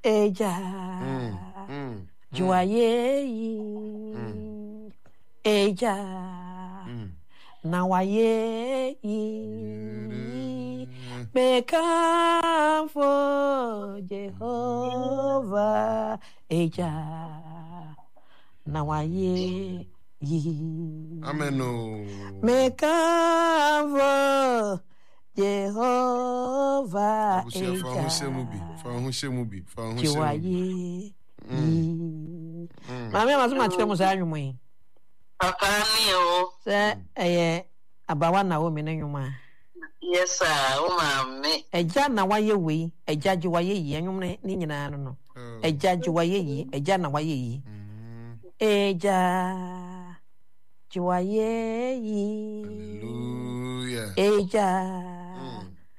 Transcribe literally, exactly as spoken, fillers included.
Eja. Joye. Eja. Nawaye. Become for Jehovah. Eja. Nawaye. Amen. Become for Jehovah. Eja. Joye. Mami amazu machire musa anwumo yi. Akani o. Se eye abawa na wo me na nwuma. Yes sir, o mami. Eja na waye we, eja ji waye yi anwum ne nyina no no. Eja ji waye yi, eja na waye yi. Eja ji waye yi. Hallelujah. Eja